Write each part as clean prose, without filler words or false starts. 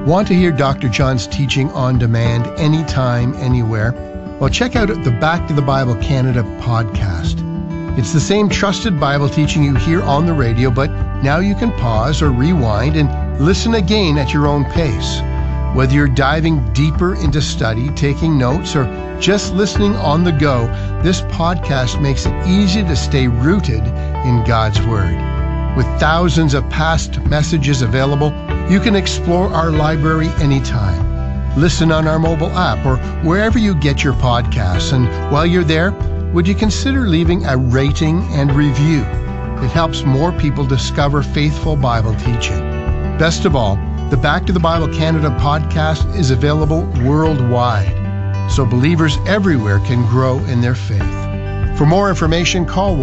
Want to hear Dr. John's teaching on demand anytime, anywhere? Well, check out the Back to the Bible Canada podcast. It's the same trusted Bible teaching you hear on the radio, but now you can pause or rewind and listen again at your own pace. Whether you're diving deeper into study, taking notes, or just listening on the go, this podcast makes it easy to stay rooted in God's Word. With thousands of past messages available, you can explore our library anytime. Listen on our mobile app or wherever you get your podcasts. And while you're there, would you consider leaving a rating and review? It helps more people discover faithful Bible teaching. Best of all, the Back to the Bible Canada podcast is available worldwide, so believers everywhere can grow in their faith. For more information, call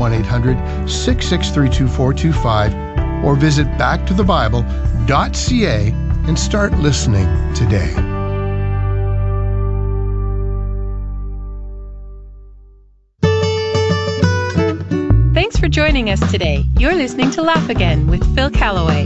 1-800-663-2425 or visit backtothebible.ca and start listening today. Thanks for joining us today. You're listening to Laugh Again with Phil Callaway.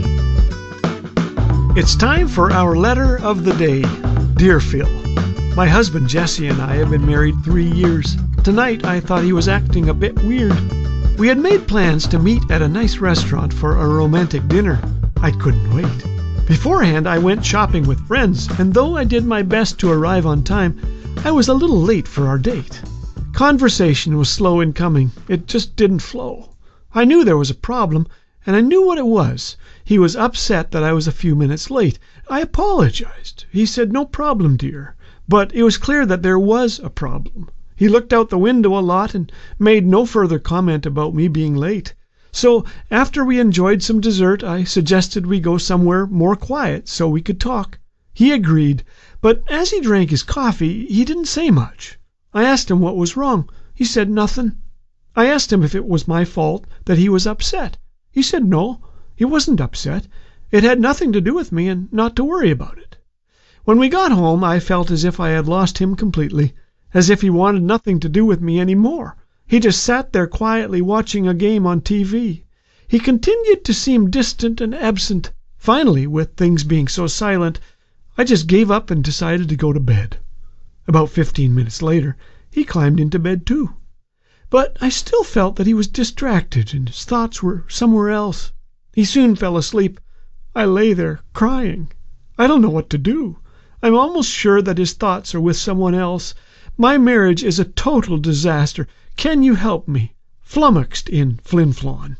It's time for our letter of the day. Dear Phil, my husband Jesse and I have been married 3 years. Tonight I thought he was acting a bit weird. We had made plans to meet at a nice restaurant for a romantic dinner. I couldn't wait. Beforehand I went shopping with friends, and though I did my best to arrive on time, I was a little late for our date. Conversation was slow in coming. It just didn't flow. I knew there was a problem, and I knew what it was. He was upset that I was a few minutes late. I apologized. He said, "No problem, dear." But it was clear that there was a problem. He looked out the window a lot and made no further comment about me being late. So after we enjoyed some dessert, I suggested we go somewhere more quiet so we could talk. He agreed, but as he drank his coffee, he didn't say much. I asked him what was wrong. He said nothing. I asked him if it was my fault that he was upset. He said no, he wasn't upset. It had nothing to do with me and not to worry about it. When we got home, I felt as if I had lost him completely, as if he wanted nothing to do with me any more. He just sat there quietly watching a game on TV. He continued to seem distant and absent. Finally, with things being so silent, I just gave up and decided to go to bed. About 15 minutes later, he climbed into bed too. But I still felt that he was distracted and his thoughts were somewhere else. He soon fell asleep. I lay there crying. I don't know what to do. I'm almost sure that his thoughts are with someone else. My marriage is a total disaster. Can you help me? Flummoxed in Flin Flon.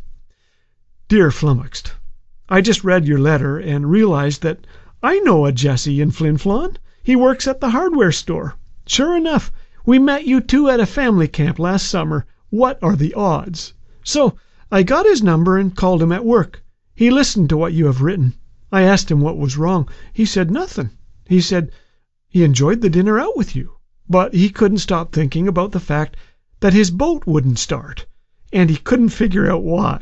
Dear Flummoxed, I just read your letter and realized that I know a Jesse in Flin Flon. He works at the hardware store. Sure enough, we met you two at a family camp last summer. What are the odds? So I got his number and called him at work. He listened to what you have written. I asked him what was wrong. He said nothing. He said he enjoyed the dinner out with you, but he couldn't stop thinking about the fact that his boat wouldn't start, and he couldn't figure out why.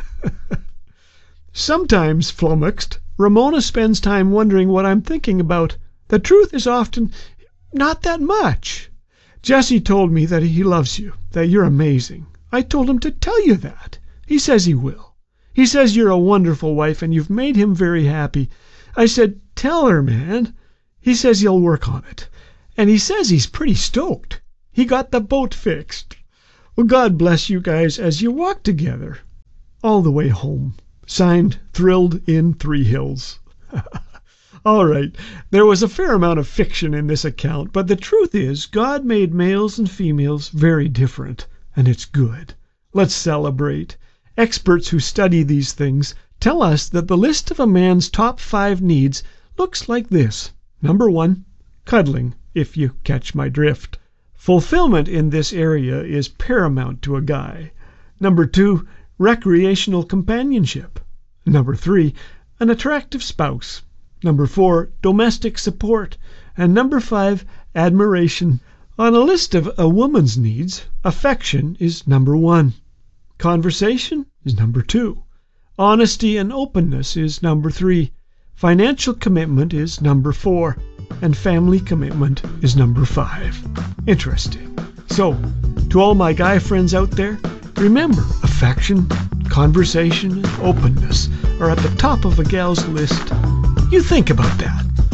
Sometimes, Flummoxed, Ramona spends time wondering what I'm thinking about. The truth is often not that much. Jesse told me that he loves you, that you're amazing. I told him to tell you that. He says he will. He says you're a wonderful wife and you've made him very happy. I said, tell her, man. He says he'll work on it. And he says he's pretty stoked. He got the boat fixed. Well, God bless you guys as you walk together all the way home. Signed, Thrilled in Three Hills. All right, there was a fair amount of fiction in this account, but the truth is God made males and females very different, and it's good. Let's celebrate. Experts who study these things tell us that the list of a man's top 5 needs looks like this. Number 1, cuddling, if you catch my drift. Fulfillment in this area is paramount to a guy. Number 2, recreational companionship. Number 3, an attractive spouse. Number 4, domestic support. And number 5, admiration. On a list of a woman's needs, affection is number 1. Conversation is number 2. Honesty and openness is number 3. Financial commitment is number 4. And family commitment is number 5. Interesting. So, to all my guy friends out there, remember, affection, conversation, and openness are at the top of a gal's list. You think about that.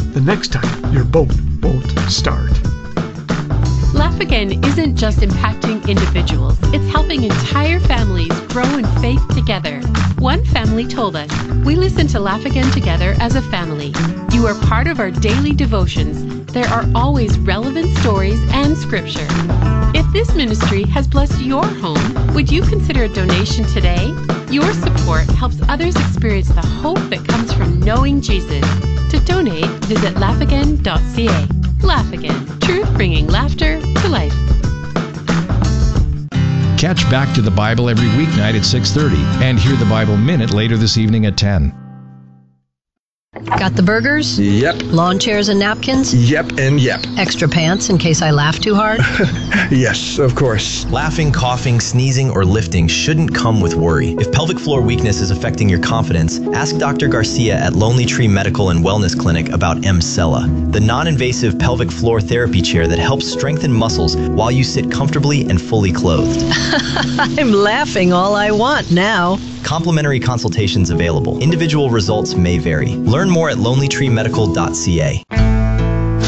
the next time your boat won't start. Laugh Again isn't just impacting individuals, it's helping entire families grow in faith together. One family told us, "We listen to Laugh Again together as a family. You are part of our daily devotions. There are always relevant stories and scripture." If this ministry has blessed your home, would you consider a donation today? Your support helps others experience the hope that comes from knowing Jesus. To donate, visit laughagain.ca. Laugh Again, truth bringing laughter to life. Catch Back to the Bible every weeknight at 6:30 and hear the Bible Minute later this evening at 10. Got the burgers? Yep. Lawn chairs and napkins? Yep and yep. Extra pants in case I laugh too hard? Yes, of course. Laughing, coughing, sneezing, or lifting shouldn't come with worry. If pelvic floor weakness is affecting your confidence, ask Dr. Garcia at Lonely Tree Medical and Wellness Clinic about Emsella, the non-invasive pelvic floor therapy chair that helps strengthen muscles while you sit comfortably and fully clothed. I'm laughing all I want now. Complimentary consultations available. Individual results may vary. Learn more at lonelytreemedical.ca.